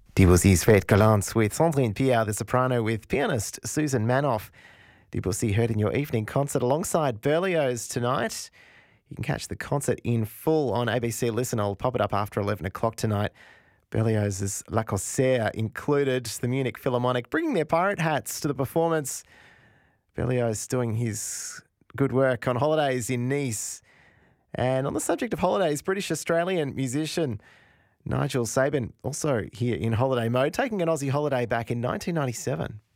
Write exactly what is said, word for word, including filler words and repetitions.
Debussy Svet Gallant with Sandrine Pierre, the soprano, with pianist Susan Manoff. Debussy heard in your evening concert alongside Berlioz tonight. You can catch the concert in full on A B C Listen. I'll pop it up after eleven o'clock tonight. Berlioz's La Corsaire included. The Munich Philharmonic bringing their pirate hats to the performance. Berlioz doing his good work on holidays in Nice. And on the subject of holidays, British-Australian musician Nigel Sabin, also here in holiday mode, taking an Aussie holiday back in nineteen ninety-seven.